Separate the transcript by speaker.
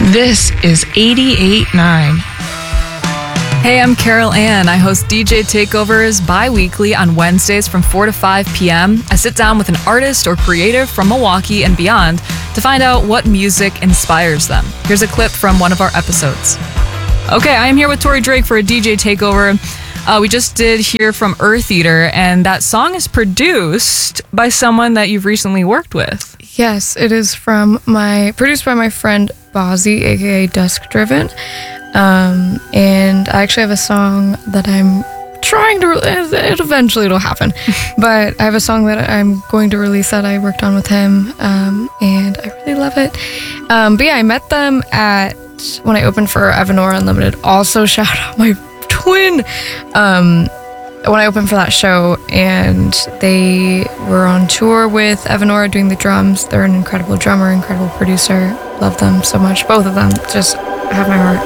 Speaker 1: This is 88.9.
Speaker 2: Hey, I'm Carol Ann. I host DJ Takeovers bi-weekly on Wednesdays from 4 to 5 p.m. I sit down with an artist or creative from Milwaukee and beyond to find out what music inspires them. Here's a clip from one of our episodes. Okay, I am here with Tori Drake for a DJ Takeover. We just did hear from Earth Eater, and that song is produced by someone that you've recently worked with.
Speaker 3: Yes, it is produced by my friend Bozzy, aka Dusk Driven. And I actually have a song that I'm trying to, it'll happen. But I have a song that I'm going to release that I worked on with him, and I really love it. But yeah, I met them when I opened for Evanora Unlimited. Also, shout out my twin. When I opened for that show, and they were on tour with Evanora doing the drums. They're an incredible drummer, incredible producer. Love them so much. Both of them just have my heart.